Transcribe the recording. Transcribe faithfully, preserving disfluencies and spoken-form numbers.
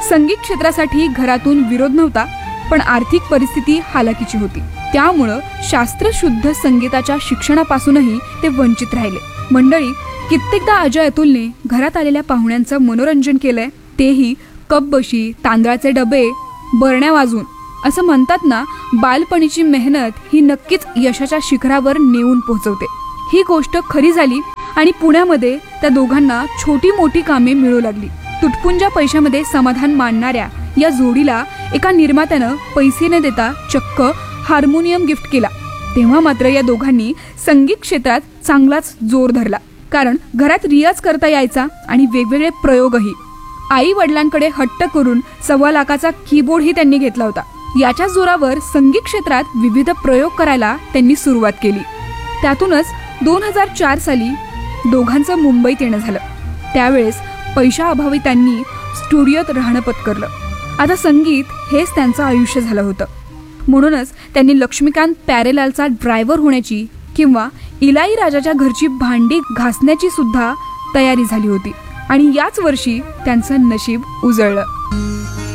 संगीत क्षेत्रासाठी घरातून विरोध नव्हता, पण आर्थिक परिस्थिती हालाकीची होती. त्यामुळं शास्त्रशुद्ध संगीताच्या शिक्षणापासूनही ते वंचित राहिले. मंडळी, कित्येकदा अजय अतुलने घरात आलेल्या पाहुण्यांचं मनोरंजन केलंय, तेही कपबशी, तांदळाचे डबे, बरण्या वाजून. असं म्हणतात ना, बालपणीची मेहनत ही नक्कीच यशाच्या शिखरावर नेऊन पोहोचवते. ही गोष्ट खरी झाली आणि पुण्यामध्ये त्या दोघांना छोटी मोठी कामे मिळू लागली. तुटपुंजा पैशामध्ये समाधान मानणाऱ्या या जोडीला एका निर्मात्यानं पैसे न देता चक्क हार्मोनियम गिफ्ट केला. तेव्हा मात्र या दोघांनी संगीत क्षेत्रात चांगलाच जोर धरला, कारण घरात रियाज करता यायचा आणि वेगवेगळे प्रयोगही. आई वडिलांकडे हट्ट करून सव्वा लाखाचा कीबोर्डही त्यांनी घेतला होता. याच्या जोरावर संगीत क्षेत्रात विविध प्रयोग करायला त्यांनी सुरुवात केली. त्यातूनच दोन हजार चार साली दोघांचं मुंबईत येणं झालं. त्यावेळेस पैशाअभावी त्यांनी स्टुडिओत राहणं पत्करलं. आता संगीत हेच त्यांचं आयुष्य झालं होतं. म्हणूनच त्यांनी लक्ष्मीकांत प्यारेलालचा ड्रायव्हर होण्याची किंवा इलाई राजाच्या घरची भांडी घासण्याची सुद्धा तयारी झाली होती. आणि याच वर्षी त्यांचं नशीब उजळलं.